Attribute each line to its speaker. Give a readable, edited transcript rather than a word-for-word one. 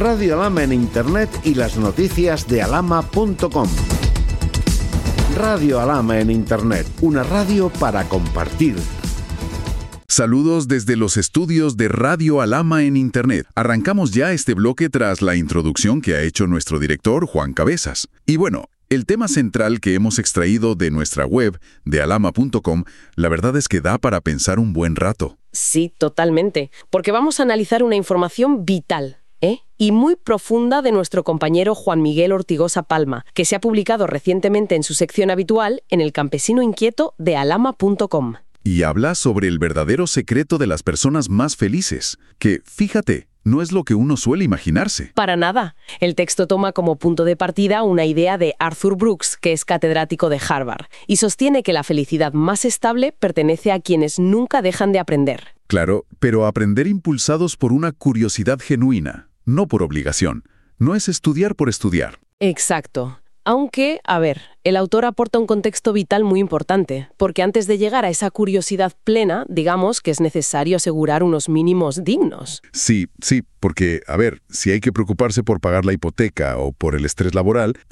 Speaker 1: Radio Alhama en Internet y las noticias de alhama.com. Radio Alhama en Internet, una radio para compartir.
Speaker 2: Saludos desde los estudios de Radio Alhama en Internet. Arrancamos ya este bloque tras la introducción que ha hecho nuestro director, Juan Cabezas. Y bueno, el tema central que hemos extraído de nuestra web, de alhama.com, la verdad es que da para pensar un buen rato.
Speaker 3: Sí, totalmente, porque vamos a analizar una información vital, y muy profunda de nuestro compañero Juan Miguel Ortigosa Palma, que se ha publicado recientemente en su sección habitual en El Campesino Inquieto de alhama.com.
Speaker 2: Y habla sobre el verdadero secreto de las personas más felices, que, fíjate, no es lo que uno suele imaginarse.
Speaker 3: Para nada. El texto toma como punto de partida una idea de Arthur Brooks, que es catedrático de Harvard, y sostiene que la felicidad más estable pertenece a quienes nunca dejan de aprender.
Speaker 2: Claro, pero aprender impulsados por una curiosidad genuina, no por obligación. No es estudiar por estudiar.
Speaker 3: Exacto. Aunque, el autor aporta un contexto vital muy importante, porque antes de llegar a esa curiosidad plena, digamos que es necesario asegurar unos mínimos dignos.
Speaker 2: Sí, porque, si hay que preocuparse por pagar la hipoteca o por el estrés laboral,